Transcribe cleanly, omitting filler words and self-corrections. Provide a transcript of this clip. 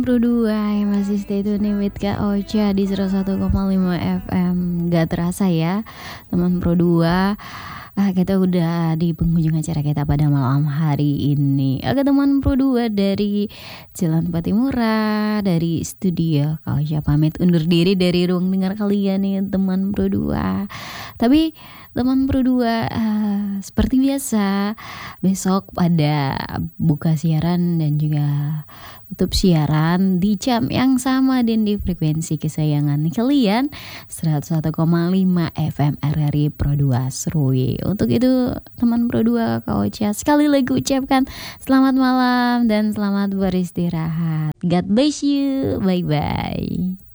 Pro 2 yang masih stay tune nih with Kak Ocha di 101,5 FM. Gak terasa ya teman Pro 2, kita udah di penghujung acara kita pada malam hari ini. Oke teman Pro 2 dari Jalan Patimura, dari studio Kak Ocha pamit undur diri dari ruang dengar kalian nih teman Pro 2. Tapi teman Pro 2, seperti biasa besok pada buka siaran dan juga tutup siaran di jam yang sama dan di frekuensi kesayangan kalian 101,5 FM RRI Pro 2 Serui. Untuk itu teman Pro 2 Kak Ocha sekali lagi ucapkan selamat malam dan selamat beristirahat. God bless you. Bye bye.